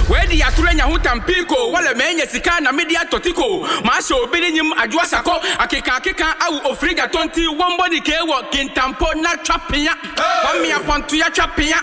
Where the Aturenya Hutampiko, while a man Yasika, Media Totico, Marshal Bidinim, Adwasako, Akika, au Ofriga 20, one body care work in Tampo, not trapping. Come me upon to your trapping.